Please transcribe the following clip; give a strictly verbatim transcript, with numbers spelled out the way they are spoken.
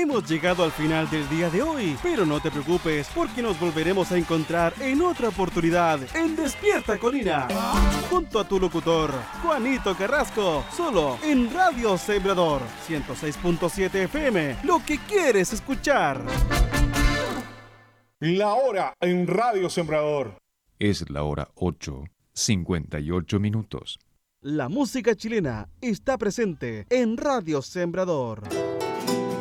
Hemos llegado al final del día de hoy, pero no te preocupes porque nos volveremos a encontrar en otra oportunidad en Despierta Colina, junto a tu locutor, Juanito Carrasco, solo en Radio Sembrador ciento seis punto siete F M, lo que quieres escuchar. La hora en Radio Sembrador. Es la hora ocho, cincuenta y ocho minutos. La música chilena está presente en Radio Sembrador.